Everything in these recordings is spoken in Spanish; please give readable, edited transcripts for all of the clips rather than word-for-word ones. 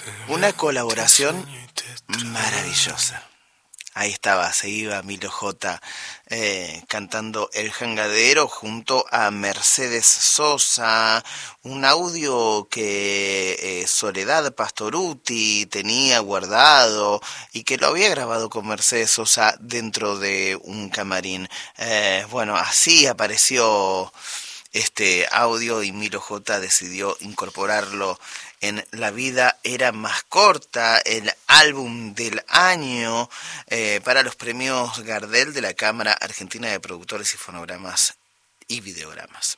Una colaboración maravillosa. Ahí estaba, se iba Milo J. Cantando El Jangadero junto a Mercedes Sosa, un audio que Soledad Pastorutti tenía guardado y que lo había grabado con Mercedes Sosa dentro de un camarín. Bueno, así apareció este audio y Milo J decidió incorporarlo en La vida era más corta, el álbum del año para los premios Gardel de la Cámara Argentina de Productores y Fonogramas y Videogramas.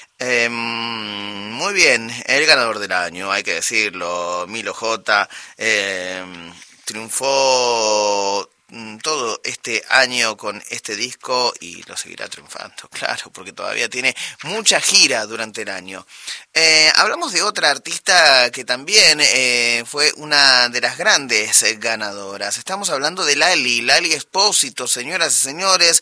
Muy bien, el ganador del año, hay que decirlo, Milo J. Triunfó todo este año con este disco y lo seguirá triunfando, claro, porque todavía tiene mucha gira durante el año. Hablamos de otra artista que también fue una de las grandes ganadoras. Estamos hablando de Lali Espósito, señoras y señores.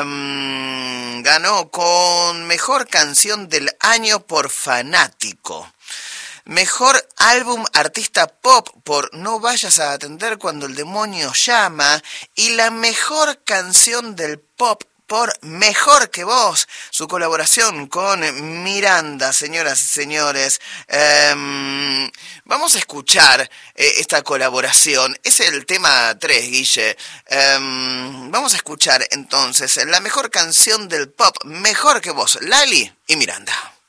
Ganó con Mejor Canción del Año por Fanático. Mejor álbum artista pop por No vayas a atender cuando el demonio llama. Y la mejor canción del pop por Mejor que vos. Su colaboración con Miranda, señoras y señores. Vamos a escuchar esta colaboración. Es el tema 3, Guille. Vamos a escuchar entonces la mejor canción del pop, Mejor que vos. Lali y Miranda.